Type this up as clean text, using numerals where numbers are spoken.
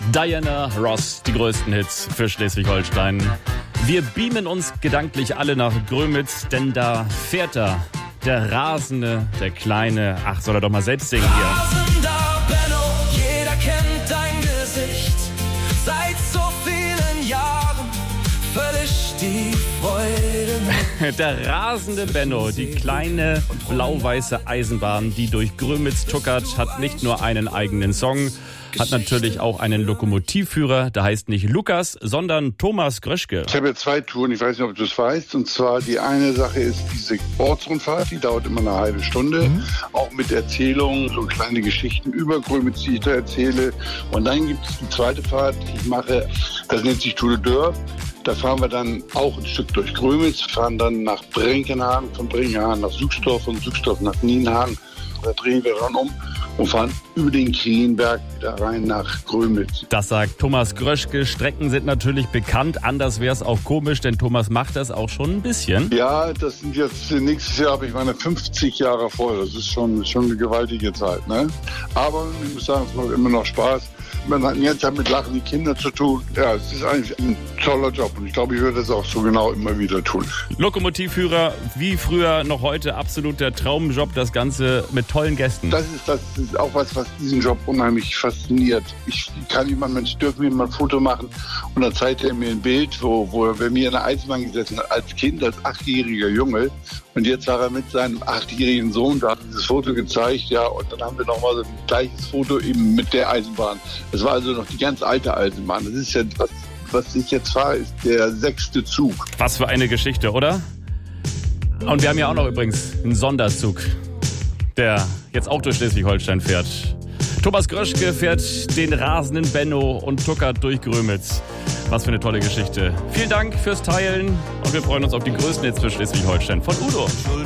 Diana Ross, die größten Hits für Schleswig-Holstein. Wir beamen uns gedanklich alle nach Grömitz, denn da fährt er, der Rasende, der Kleine. Ach, soll er doch mal selbst singen hier. Rasender Benno, jeder kennt dein Gesicht. Seit so vielen Jahren völlig die Freude. Der rasende Benno, die kleine blau-weiße Eisenbahn, die durch Grömitz tuckert, hat nicht nur einen eigenen Song, hat natürlich auch einen Lokomotivführer, der heißt nicht Lukas, sondern Thomas Gröschke. Ich habe ja 2 Touren, ich weiß nicht, ob du es weißt. Und zwar die eine Sache ist diese Ortsrundfahrt, die dauert immer eine halbe Stunde. Auch mit Erzählungen, so kleine Geschichten über Grömitz, die ich da erzähle. Und dann gibt es die zweite Fahrt, die ich mache, das nennt sich Tour de Dörr. Da fahren wir dann auch ein Stück durch Grömitz, fahren dann nach Brinkenhagen, von Brinkenhagen nach Süchsdorf, von Süchsdorf nach Nienhagen. Da drehen wir dann um und fahren über den Krienberg wieder rein nach Grömitz. Das sagt Thomas Gröschke. Strecken sind natürlich bekannt. Anders wäre es auch komisch, denn Thomas macht das auch schon ein bisschen. Ja, das sind jetzt, nächstes Jahr habe ich meine 50 Jahre voll. Das ist schon eine gewaltige Zeit, ne? Aber ich muss sagen, es macht immer noch Spaß. Man hat jetzt mit lachenden Kindern zu tun. Ja, es ist eigentlich ein toller Job und ich glaube, ich würde das auch so genau immer wieder tun. Lokomotivführer, wie früher, noch heute absolut der Traumjob, das Ganze mit tollen Gästen. Das ist auch was diesen Job unheimlich fasziniert. Ich kann jemand, Mensch, dürfen wir mal ein Foto machen und dann zeigt er mir ein Bild, wo er bei mir in der Eisenbahn gesessen hat, als Kind, als 8-jähriger Junge. Und jetzt war er mit seinem 8-jährigen Sohn, da hat dieses Foto gezeigt, ja, und dann haben wir nochmal so ein gleiches Foto eben mit der Eisenbahn. Das war also noch die ganz alte Eisenbahn. Das ist ja, was ich jetzt fahre, ist der 6. Zug. Was für eine Geschichte, oder? Und wir haben ja auch noch übrigens einen Sonderzug, der jetzt auch durch Schleswig-Holstein fährt. Thomas Gröschke fährt den rasenden Benno und tuckert durch Grömitz. Was für eine tolle Geschichte. Vielen Dank fürs Teilen und wir freuen uns auf die größten Hits für Schleswig-Holstein von Udo.